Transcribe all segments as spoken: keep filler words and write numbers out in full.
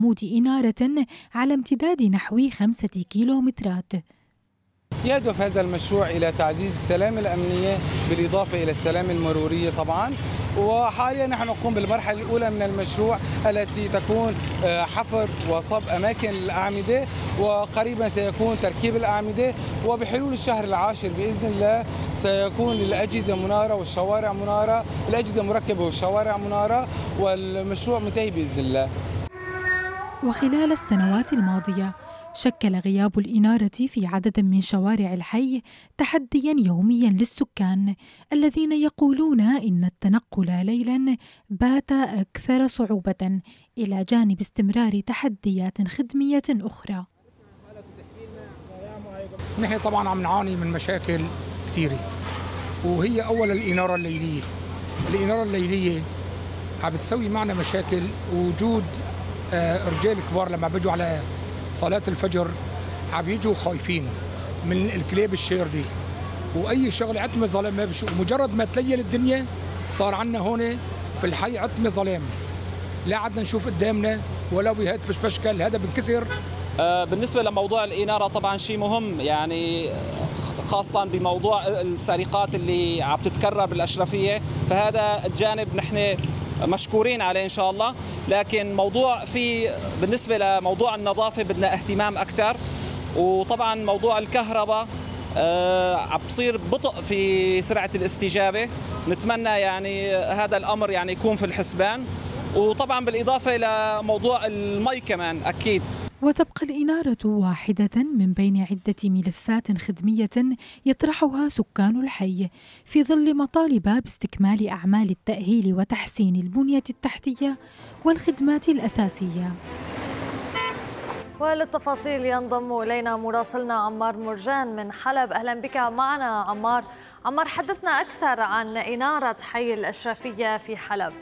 عمود إنارة على امتداد نحو خمسة كيلومترات. يهدف هذا المشروع إلى تعزيز السلامة الأمنية بالإضافة إلى السلامة المرورية طبعا. وحاليا نحن نقوم بالمرحلة الأولى من المشروع التي تكون حفر وصب أماكن الأعمدة، وقريبا سيكون تركيب الأعمدة، وبحلول الشهر العاشر بإذن الله سيكون الأجهزة منارة والشوارع منارة، الأجهزة مركبة والشوارع منارة، والمشروع منتهي بإذن الله. وخلال السنوات الماضية شكل غياب الإنارة في عدد من شوارع الحي تحدياً يومياً للسكان الذين يقولون إن التنقل ليلاً بات أكثر صعوبة، إلى جانب استمرار تحديات خدمية أخرى. نحن طبعاً عم نعاني من مشاكل كثيرة، وهي أولاً الإنارة الليلية. الإنارة الليلية عم بتسوي معنا مشاكل. وجود رجال كبار لما بيجوا على صلاة الفجر عم يجوا خايفين من الكلاب الشاردة، واي شغله عتمه ظلام ما بشوف. مجرد ما تليل الدنيا صار عندنا هون في الحي عتمه ظلام، لا عدنا نشوف قدامنا ولا بهدفش بشكل، هذا بنكسر. آه بالنسبه لموضوع الاناره طبعا شيء مهم، يعني خاصه بموضوع السرقات اللي عم تتكرر بالاشرفيه، فهذا الجانب نحن مشكورين عليه ان شاء الله. لكن موضوع في بالنسبه لموضوع النظافه بدنا اهتمام اكثر. وطبعا موضوع الكهرباء آه عم بصير بطء في سرعه الاستجابه، نتمنى يعني هذا الامر يعني يكون في الحسبان. وطبعا بالاضافه الى موضوع المي كمان اكيد. وتبقى الإنارة واحدة من بين عدة ملفات خدمية يطرحها سكان الحي في ظل مطالب باستكمال أعمال التأهيل وتحسين البنية التحتية والخدمات الأساسية. وللتفاصيل ينضم إلينا مراسلنا عمار مرجان من حلب. أهلا بك معنا عمار. عمار، حدثنا أكثر عن إنارة حي الأشرفية في حلب.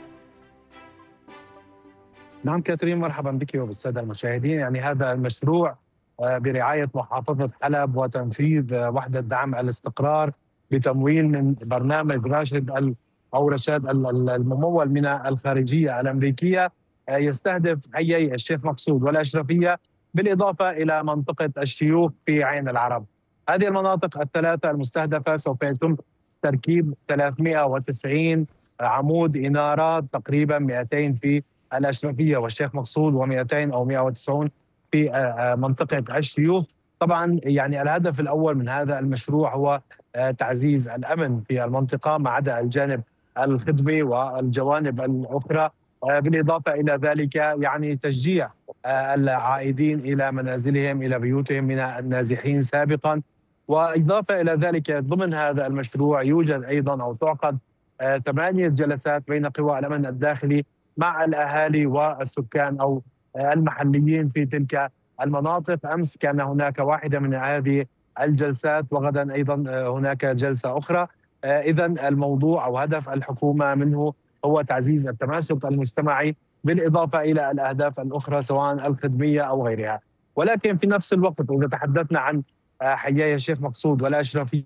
نعم كاترين، مرحبا بك وبالساده المشاهدين. يعني هذا المشروع برعايه محافظه حلب وتنفيذ وحده دعم الاستقرار بتمويل من برنامج راشد او رشاد الممول من الخارجيه الامريكيه، يستهدف حيي الشيخ مقصود والاشرفيه بالاضافه الى منطقه الشيوخ في عين العرب. هذه المناطق الثلاثه المستهدفه سوف يتم تركيب ثلاثمئة وتسعين عمود انارات، تقريبا مئتين في الاشرفيه والشيخ مقصود و200 او مئة وتسعين في منطقه الشيوخ. طبعا يعني الهدف الاول من هذا المشروع هو تعزيز الامن في المنطقه ما عدا الجانب الخدمي والجوانب الاخرى، بالاضافه الى ذلك يعني تشجيع العائدين الى منازلهم الى بيوتهم من النازحين سابقا. واضافه الى ذلك ضمن هذا المشروع يوجد ايضا او تعقد ثمانيه جلسات بين قوى الامن الداخلي مع الاهالي والسكان او المحليين في تلك المناطق. امس كان هناك واحده من هذه الجلسات، وغدا ايضا هناك جلسه اخرى. اذا الموضوع او هدف الحكومه منه هو تعزيز التماسك المجتمعي بالاضافه الى الاهداف الاخرى سواء الخدميه او غيرها. ولكن في نفس الوقت اذا تحدثنا عن حيي الشيخ مقصود والاشرفيه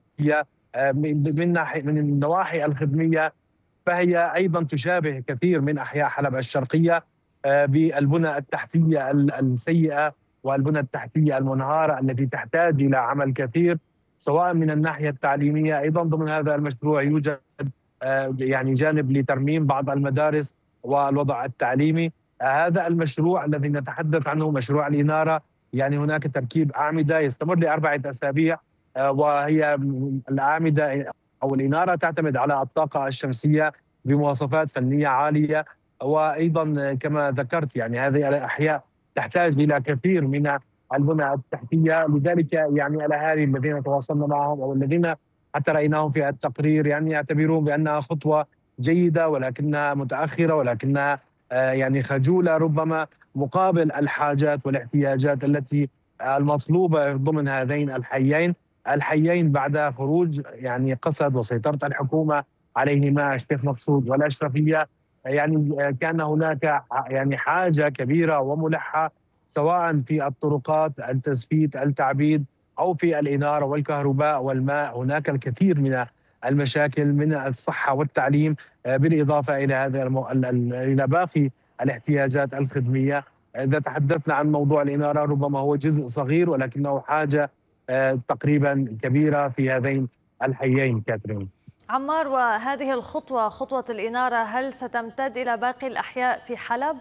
من ناحيه من النواحي الخدميه، فهي ايضا تشابه كثير من احياء حلب الشرقيه بالبنى التحتيه السيئه والبنى التحتيه المنهاره التي تحتاج الى عمل كثير سواء من الناحيه التعليميه. ايضا ضمن هذا المشروع يوجد يعني جانب لترميم بعض المدارس والوضع التعليمي. هذا المشروع الذي نتحدث عنه مشروع الاناره، يعني هناك تركيب اعمده يستمر لاربعه اسابيع، وهي الاعمده او الاناره تعتمد على الطاقه الشمسيه بمواصفات فنيه عاليه. وايضا كما ذكرت يعني هذه الاحياء تحتاج الى كثير من البنى التحتيه، لذلك يعني الاهالي الذين تواصلنا معهم او الذين حتى رايناهم في التقرير يعني يعتبرون بانها خطوه جيده ولكنها متاخره، ولكنها يعني خجوله ربما مقابل الحاجات والاحتياجات التي المطلوبه ضمن هذين الحيين الحيين بعد خروج يعني قصد وسيطره الحكومه عليهما الشيخ مقصود والاشرفيه. يعني كان هناك يعني حاجه كبيره وملحه سواء في الطرقات، التزفيت، التعبيد، او في الاناره والكهرباء والماء. هناك الكثير من المشاكل من الصحه والتعليم، بالاضافه الى هذا المو... الى باقي الاحتياجات الخدميه. إذا تحدثنا عن موضوع الإنارة ربما هو جزء صغير ولكنه حاجة تقريبا كبيرة في هذين الحيين. كاترين عمار، وهذه الخطوة خطوة الإنارة هل ستمتد إلى باقي الأحياء في حلب؟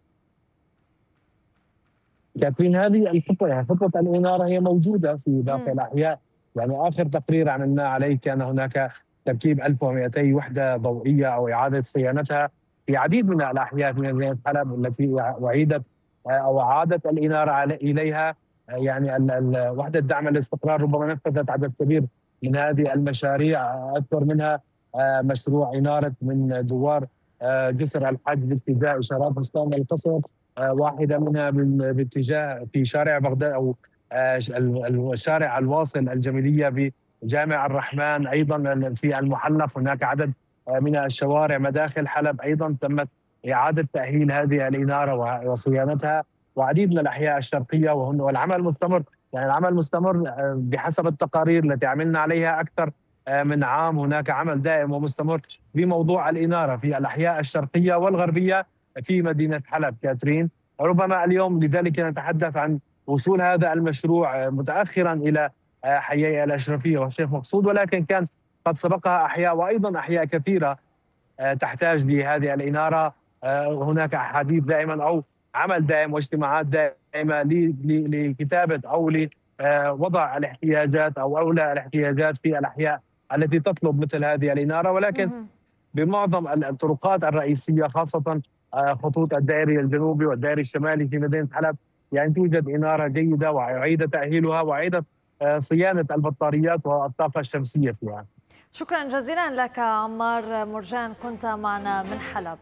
كاترين هذه الخطوة يعني خطوة الإنارة هي موجودة في باقي الأحياء. يعني آخر تقرير عملنا عليه كان هناك تركيب ألف ومئتين وحدة ضوئية أو إعادة صيانتها في عديد من الأحياء في مدينة حلب التي أعيدت أو عادت الإنارة إليها. يعني وحدة دعم الاستقرار ربما نفذت عدد كبير من هذه المشاريع، أذكر منها مشروع إنارة من دوار جسر الحج باتجاه إشارات بستان القصر، واحدة منها باتجاه في شارع بغداد أو الشارع الواصل الجميلية بجامع الرحمن، أيضا في المحلق هناك عدد من الشوارع مداخل حلب أيضا تمت إعادة تأهيل هذه الإنارة وصيانتها، وعديد من الأحياء الشرقية والعمل مستمر. يعني العمل مستمر بحسب التقارير التي عملنا عليها أكثر من عام. هناك عمل دائم ومستمر بموضوع الإنارة في الأحياء الشرقية والغربية في مدينة حلب. كاترين ربما اليوم لذلك نتحدث عن وصول هذا المشروع متأخرا إلى حيي الأشرفية والشيخ مقصود، ولكن كان قد سبقها أحياء وأيضا أحياء كثيرة تحتاج لهذه الإنارة. هناك أحاديث دائما أو عمل دائم واجتماعات دائمة لكتابة أو لوضع الاحتياجات أو أولى الاحتياجات في الأحياء التي تطلب مثل هذه الإنارة، ولكن بمعظم الطرقات الرئيسية خاصة خطوط الدائري الجنوبي والدائري الشمالي في مدينة حلب يعني توجد إنارة جيدة وأعيد تأهيلها وأعيد صيانة البطاريات والطاقة الشمسية فيها. شكرا جزيلا لك عمار مرجان، كنت معنا من حلب.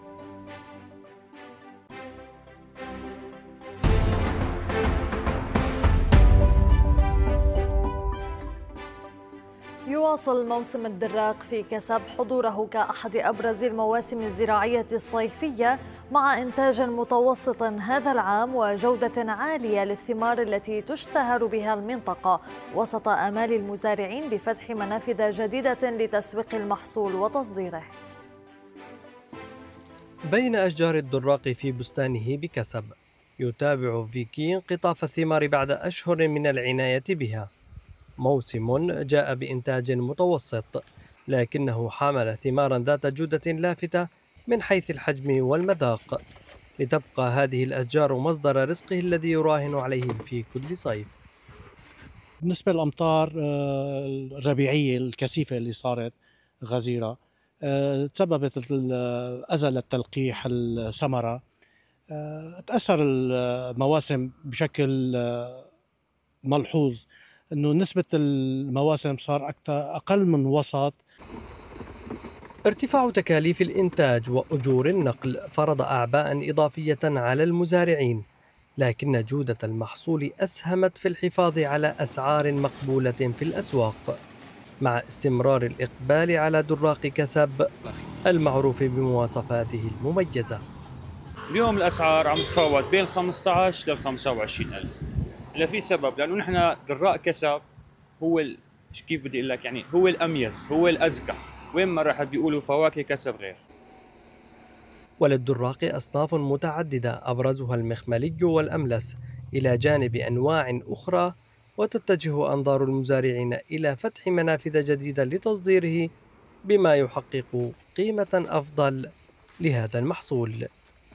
يواصل موسم الدراق في كسب حضوره كأحد أبرز المواسم الزراعية الصيفية مع إنتاج متوسط هذا العام وجودة عالية للثمار التي تشتهر بها المنطقة، وسط آمال المزارعين بفتح منافذ جديدة لتسويق المحصول وتصديره. بين أشجار الدراق في بستانه بكسب يتابع فيكي انقطاف الثمار بعد أشهر من العناية بها. موسم جاء بإنتاج متوسط لكنه حامل ثمارا ذات جودة لافتة من حيث الحجم والمذاق، لتبقى هذه الأشجار مصدر رزقه الذي يراهن عليه في كل صيف. بالنسبة للأمطار الربيعية الكثيفة اللي صارت غزيرة تسببت أزل تلقيح الثمرة، تأثر المواسم بشكل ملحوظ، أنه نسبة المواسم صار أكثر أقل من وسط. ارتفاع تكاليف الإنتاج وأجور النقل فرض أعباء إضافية على المزارعين، لكن جودة المحصول أسهمت في الحفاظ على أسعار مقبولة في الأسواق، مع استمرار الإقبال على دراق كسب المعروف بمواصفاته المميزة. اليوم الأسعار عم تتفاوت بين خمسة عشر لل خمسة وعشرين ألف، لا في سبب، لأنه نحن دراق كسب هو ال... كيف بدي أقول لك، يعني هو الأميز، هو الأزكى، وين ما راحت بيقولوا فواكه كسب غير. وللدراق أصناف متعددة أبرزها المخملي والأملس، إلى جانب أنواع أخرى، وتتجه أنظار المزارعين إلى فتح منافذ جديدة لتصديره بما يحقق قيمة أفضل لهذا المحصول.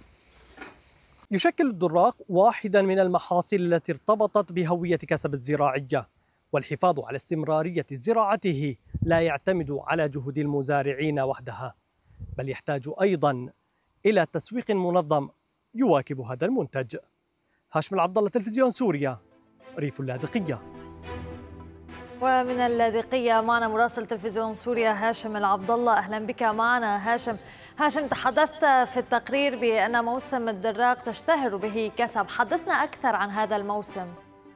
يشكل الدراق واحدا من المحاصيل التي ارتبطت بهوية كسب الزراعية، والحفاظ على استمرارية زراعته لا يعتمد على جهود المزارعين وحدها، بل يحتاج أيضا إلى تسويق منظم يواكب هذا المنتج. هاشم العبدالله، تلفزيون سوريا، ريف اللاذقية. ومن اللاذقية معنا مراسل تلفزيون سوريا هاشم العبدالله، أهلا بك معنا هاشم. هاشم، تحدثت في التقرير بأن موسم الدراق تشتهر به كسب، حدثنا أكثر عن هذا الموسم.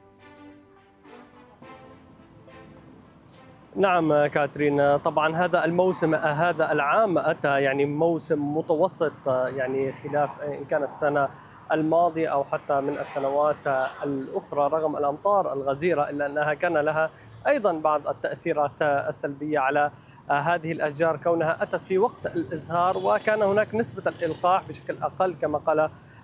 نعم كاترين، طبعا هذا الموسم هذا العام أتى يعني موسم متوسط، يعني خلاف إن كان السنة الماضية أو حتى من السنوات الأخرى رغم الأمطار الغزيرة، إلا أنها كان لها أيضا بعض التأثيرات السلبية على هذه الأشجار كونها أتت في وقت الإزهار، وكان هناك نسبة الإلقاح بشكل أقل كما قال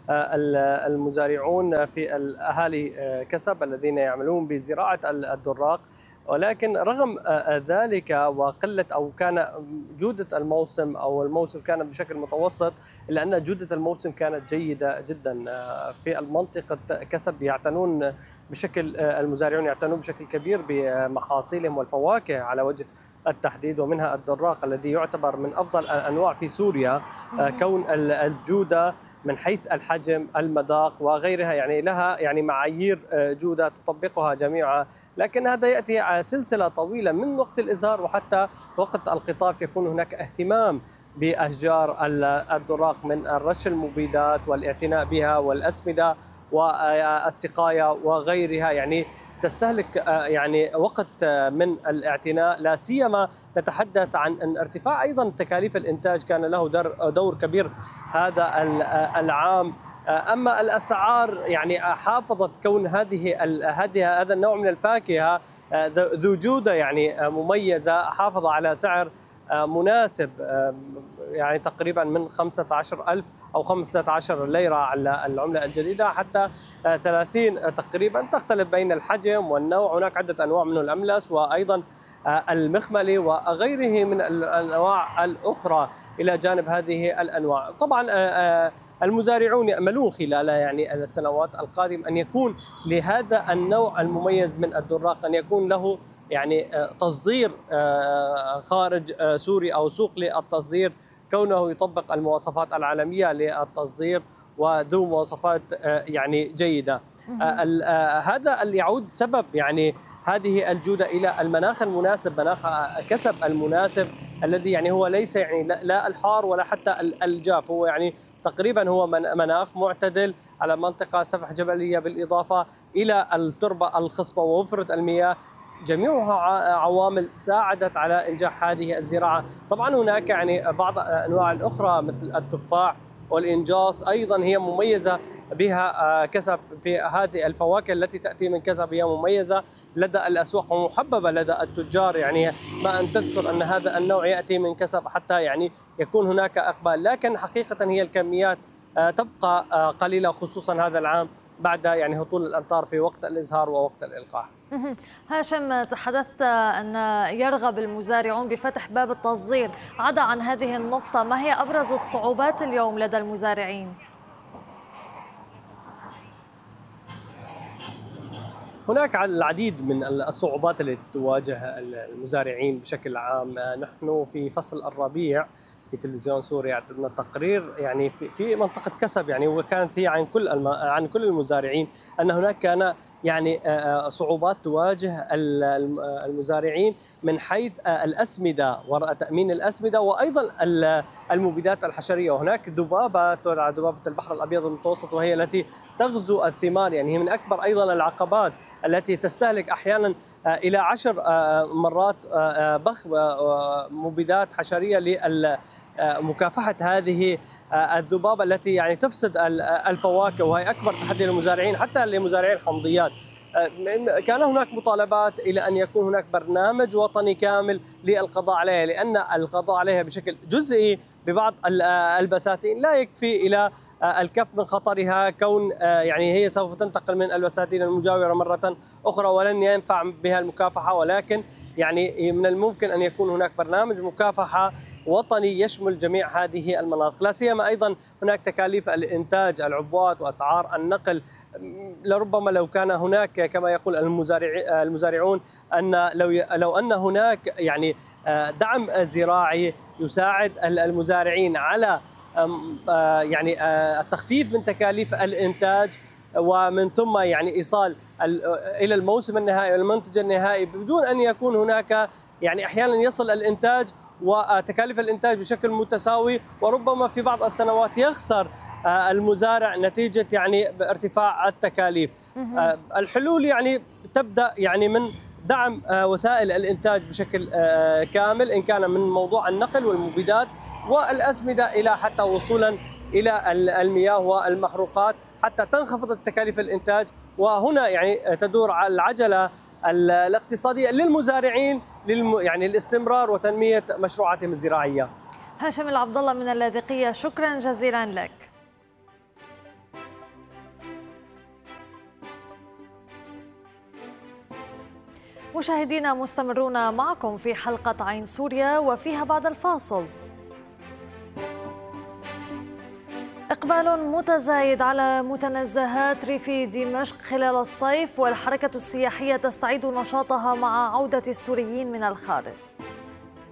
المزارعون في الأهالي كسب الذين يعملون بزراعة الدراق. ولكن رغم ذلك وقلة أو كان جودة الموسم أو الموسم كان بشكل متوسط، إلا أن جودة الموسم كانت جيدة جدا في المنطقة كسب. يعتنون بشكل المزارعون يعتنون بشكل كبير بمحاصيلهم والفواكه على وجه التحديد، ومنها الدراق الذي يعتبر من أفضل الأنواع في سوريا، كون الجودة من حيث الحجم، المذاق وغيرها، يعني لها يعني معايير جودة تطبقها جميعها. لكن هذا يأتي سلسلة طويلة من وقت الإزهار وحتى وقت القطاف يكون هناك اهتمام بأشجار الدراق من الرش المبيدات والاعتناء بها والأسمدة والسقاية وغيرها، يعني تستهلك يعني وقت من الاعتناء. لا سيما نتحدث عن أن ارتفاع أيضا تكاليف الإنتاج كان له دور كبير هذا العام. أما الأسعار يعني حافظت كون هذه هذه هذا النوع من الفاكهة ذو جودة يعني مميزة، حافظ على سعر مناسب يعني تقريبا من خمسة عشر ألف أو خمسة عشر ليرة على العملة الجديدة حتى ثلاثين تقريبا، تختلف بين الحجم والنوع. هناك عدة أنواع منه الأملس وأيضا المخملي وغيره من الأنواع الأخرى إلى جانب هذه الأنواع. طبعا المزارعون يأملون خلال يعني السنوات القادمة أن يكون لهذا النوع المميز من الدراق أن يكون له يعني تصدير خارج سوريا أو سوق للتصدير، كونه يطبق المواصفات العالمية للتصدير وذو مواصفات يعني جيدة. هذا اللي يعود سبب يعني هذه الجودة إلى المناخ المناسب، مناخ كسب المناسب الذي يعني هو ليس يعني لا الحار ولا حتى الجاف، هو يعني تقريبا هو مناخ معتدل على منطقة سفح جبلية، بالإضافة إلى التربة الخصبة ووفرة المياه. جميعها عوامل ساعدت على إنجاح هذه الزراعة. طبعا هناك يعني بعض الأنواع الأخرى مثل التفاح والإنجاص أيضا هي مميزة بها كسب، في هذه الفواكه التي تأتي من كسب هي مميزة لدى الأسواق ومحببة لدى التجار، يعني ما أن تذكر أن هذا النوع يأتي من كسب حتى يعني يكون هناك إقبال. لكن حقيقة هي الكميات تبقى قليلة خصوصا هذا العام بعد يعني هطول الأمطار في وقت الإزهار ووقت الإلقاح. هاشم، تحدثت أن يرغب المزارعون بفتح باب التصدير. عدا عن هذه النقطة، ما هي أبرز الصعوبات اليوم لدى المزارعين؟ هناك العديد من الصعوبات التي تواجه المزارعين بشكل عام. نحن في فصل الربيع في تلفزيون سوريا عندنا تقرير يعني في في منطقة كسب، يعني وكانت هي عن كل عن كل المزارعين أن هناك كان يعني صعوبات تواجه المزارعين من حيث الأسمدة وتأمين الأسمدة وأيضا المبيدات الحشرية. وهناك ذبابة تدعى ذبابة البحر الأبيض المتوسط وهي التي تغزو الثمار، يعني هي من أكبر أيضا العقبات التي تستهلك أحيانا إلى عشر مرات بخ مبيدات حشرية لمكافحة هذه الذبابة التي يعني تفسد الفواكه، وهي أكبر تحدي للمزارعين حتى لمزارعي الحمضيات. كان هناك مطالبات إلى أن يكون هناك برنامج وطني كامل للقضاء عليها، لأن القضاء عليها بشكل جزئي ببعض البساتين لا يكفي إلى الكف من خطرها، كون يعني هي سوف تنتقل من البساتين المجاورة مرة أخرى ولن ينفع بها المكافحة. ولكن يعني من الممكن أن يكون هناك برنامج مكافحة وطني يشمل جميع هذه المناطق، لا سيما أيضا هناك تكاليف الإنتاج، العبوات وأسعار النقل. لربما لو كان هناك كما يقول المزارع المزارعون أن لو لو أن هناك يعني دعم زراعي يساعد المزارعين على يعني التخفيف من تكاليف الإنتاج ومن ثم يعني إيصال إلى الموسم النهائي المنتج النهائي بدون أن يكون هناك يعني أحيانا يصل الإنتاج وتكاليف الإنتاج بشكل متساوي، وربما في بعض السنوات يخسر المزارع نتيجة يعني ارتفاع التكاليف. الحلول يعني تبدأ يعني من دعم وسائل الإنتاج بشكل كامل، إن كان من موضوع النقل والمبيدات والأسمدة إلى حتى وصولا إلى المياه والمحروقات حتى تنخفض التكاليف الإنتاج. وهنا يعني تدور على العجلة الاقتصادية للمزارعين للم يعني الاستمرار وتنمية مشروعاتهم الزراعية. هاشم العبد الله من اللاذقية، شكرا جزيلا لك. مشاهدينا مستمرون معكم في حلقة عين سوريا وفيها بعد الفاصل إقبال متزايد على متنزهات ريف دمشق خلال الصيف، والحركة السياحية تستعيد نشاطها مع عودة السوريين من الخارج.